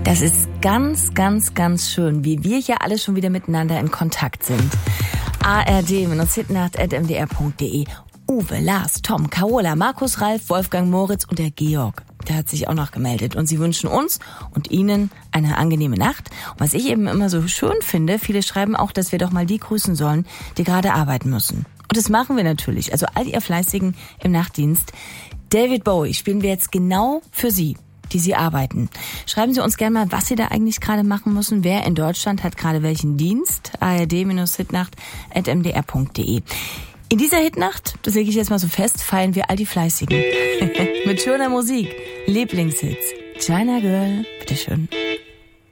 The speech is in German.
Das ist ganz, ganz, ganz schön, wie wir hier alle schon wieder miteinander in Kontakt sind. ard-hitnacht@mdr.de. Uwe, Lars, Tom, Carola, Markus, Ralf, Wolfgang, Moritz und der Georg. Der hat sich auch noch gemeldet. Und sie wünschen uns und Ihnen eine angenehme Nacht. Und was ich eben immer so schön finde, viele schreiben auch, dass wir doch mal die grüßen sollen, die gerade arbeiten müssen. Und das machen wir natürlich. Also all ihr Fleißigen im Nachtdienst. David Bowie spielen wir jetzt genau für Sie, die Sie arbeiten. Schreiben Sie uns gerne mal, was Sie da eigentlich gerade machen müssen. Wer in Deutschland hat gerade welchen Dienst? ard-hitnacht@mdr.de. In dieser Hitnacht, das lege ich jetzt mal so fest, feiern wir all die Fleißigen. Mit schöner Musik, Lieblingshits. China Girl, bitteschön.